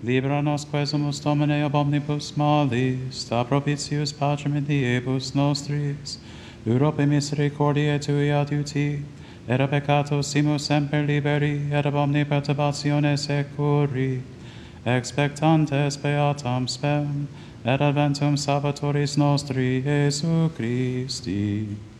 Libera nos quesumus Domine ob omnibus malis, sta propitius pacem in diebus nostris, Europe misericordiae tui adiuti, et a peccatos simus semper liberi, et ab omni perturbatione securi, expectantes beatam spem, et adventum Salvatoris nostri, Iesu Christi.